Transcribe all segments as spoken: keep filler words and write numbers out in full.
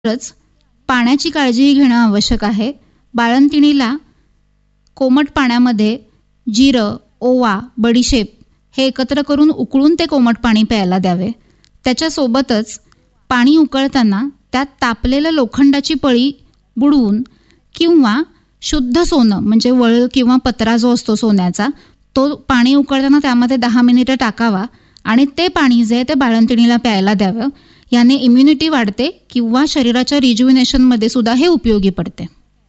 खरंच पाण्याची काळजीही घेणं आवश्यक आहे. बाळंतिणीला कोमट पाण्यामध्ये जिरं, ओवा, बडीशेप हे एकत्र करून उकळून ते कोमट पाणी प्यायला द्यावे. त्याच्यासोबतच पाणी उकळताना त्यात तापलेलं लोखंडाची पळी बुडवून किंवा शुद्ध सोनं म्हणजे वळ किंवा पत्रा जो असतो सोन्याचा, तो पाणी उकळताना त्यामध्ये दहा मिनिटं टाकावा आणि ते पाणी जे आहे ते बाळंतिणीला प्यायला द्यावं. याने इम्युनिटी वाढते किंवा शरीराच्या रिज्युविनेशनमध्ये सुद्धा हे उपयोगी पडते.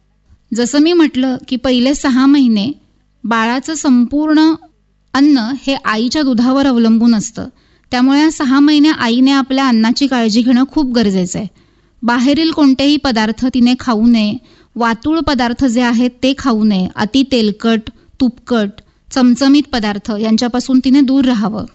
जसं मी म्हटलं की पहिले सहा महिने बाळाचं संपूर्ण अन्न हे आईच्या दुधावर अवलंबून असतं. त्यामुळे या सहा महिने आईने आपल्या अन्नाची काळजी घेणं खूप गरजेचं आहे. बाहेरील कोणतेही पदार्थ तिने खाऊ नये. वातूळ पदार्थ जे आहेत ते खाऊ नये. अति तेलकट, तुपकट, चमचमीत पदार्थ यांच्यापासून तिने दूर राहावं.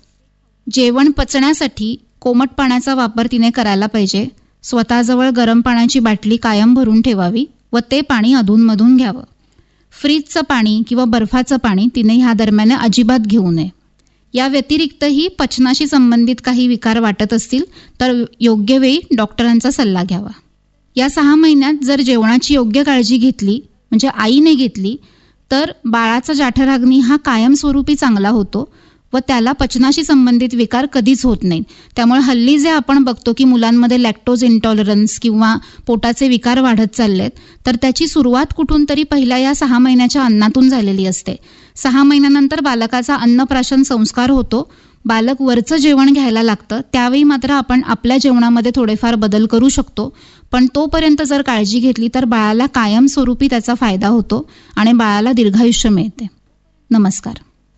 जेवण पचण्यासाठी कोमट पाण्याचा वापर तिने करायला पाहिजे. स्वतःजवळ गरम पाण्याची बाटली कायम भरून ठेवावी व ते पाणी अधूनमधून घ्यावं. फ्रीजचं पाणी किंवा बर्फाचं पाणी तिने ह्या दरम्यान अजिबात घेऊ नये. या व्यतिरिक्तही पचनाशी संबंधित काही विकार वाटत असतील तर योग्य वेळी डॉक्टरांचा सल्ला घ्यावा. या सहा महिन्यात जर जेवणाची योग्य काळजी घेतली म्हणजे आईने घेतली तर बाळाचा जाठराग्नी हा कायमस्वरूपी चांगला होतो व त्याला पचनाशी संबंधित विकार कधीच होत नाहीत. त्यामुळे हल्ली जे आपण बघतो की मुलांमध्ये लॅक्टोज इंटॉलरन्स किंवा पोटाचे विकार वाढत चाललेत, तर त्याची सुरुवात कुठून तरी पहिल्या या सहा महिन्याच्या अन्नातून झालेली असते. सहा महिन्यानंतर बालकाचा अन्नप्राशन संस्कार होतो. बालक वरचं जेवण घ्यायला लागतं. त्यावेळी मात्र आपण आपल्या जेवणामध्ये थोडेफार बदल करू शकतो. पण तोपर्यंत जर काळजी घेतली तर बाळाला कायमस्वरूपी त्याचा फायदा होतो आणि बाळाला दीर्घायुष्य मिळते. नमस्कार.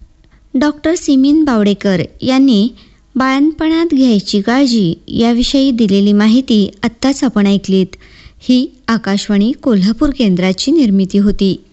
डॉक्टर सिमीन बावडेकर यांनी बाळंतपणात घ्यायची काळजी याविषयी दिलेली माहिती आत्ताच आपण ऐकलीत. ही आकाशवाणी कोल्हापूर केंद्राची निर्मिती होती.